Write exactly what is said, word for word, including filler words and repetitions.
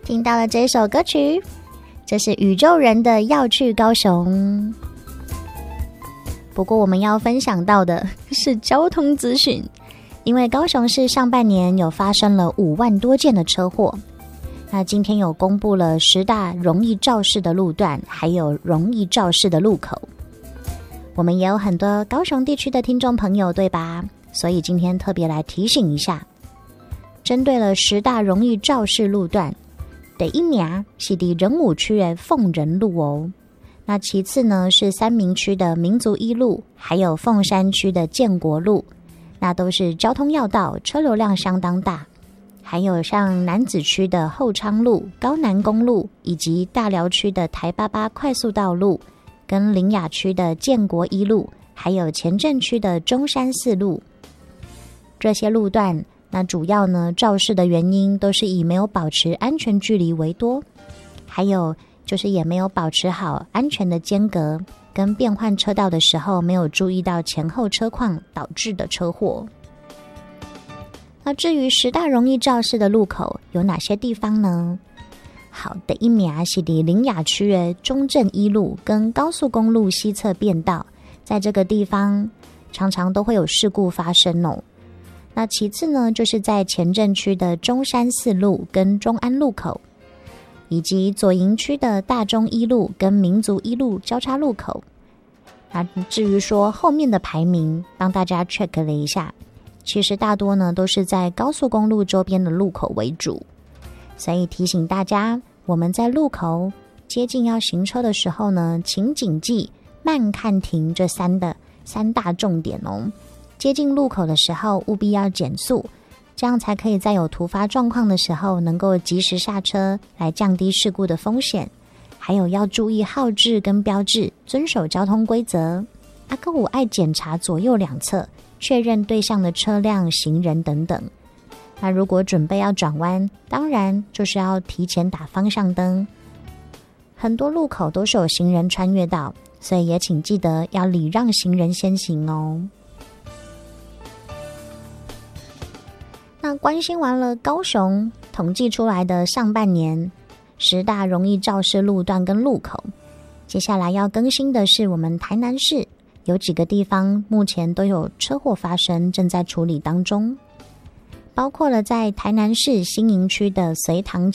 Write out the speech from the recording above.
听到了这首歌曲，这是宇宙人的要去高雄。不过我们要分享到的是交通资讯，因为高雄市上半年有发生了五万多件的车祸。那今天有公布了十大容易肇事的路段，还有容易肇事的路口。我们也有很多高雄地区的听众朋友，对吧？所以今天特别来提醒一下，针对了十大容易肇事路段，第一名是在仁武区的凤仁路哦。那其次呢是三民区的民族一路，还有凤山区的建国路，那都是交通要道，车流量相当大。还有像楠梓区的后昌路、高南公路，以及大寮区的台八八快速道路，跟苓雅区的建国一路，还有前镇区的中山四路。这些路段，那主要呢肇事的原因都是以没有保持安全距离为多，还有就是也没有保持好安全的间隔，跟变换车道的时候没有注意到前后车况导致的车祸。那至于十大容易肇事的路口有哪些地方呢？好，第一名是在苓雅区的中正一路跟高速公路西侧变道，在这个地方常常都会有事故发生哦。那其次呢，就是在前镇区的中山四路跟中安路口，以及左营区的大中一路跟民族一路交叉路口。那至于说后面的排名，帮大家 check 了一下，其实大多呢都是在高速公路周边的路口为主，所以提醒大家，我们在路口接近要行车的时候呢，请谨记慢看停这三的三大重点哦。接近路口的时候务必要减速，这样才可以在有突发状况的时候能够及时下车，来降低事故的风险。还有要注意号志跟标志，遵守交通规则。阿哥我爱检查左右两侧，确认对向的车辆、行人等等。那如果准备要转弯，当然就是要提前打方向灯。很多路口都是有行人穿越道，所以也请记得要礼让行人先行哦。那关心完了高雄统计出来的上半年十大容易肇事路段跟路口，接下来要更新的是我们台南市有几个地方目前都有车祸发生，正在处理当中，包括了在台南市新营区的隋塘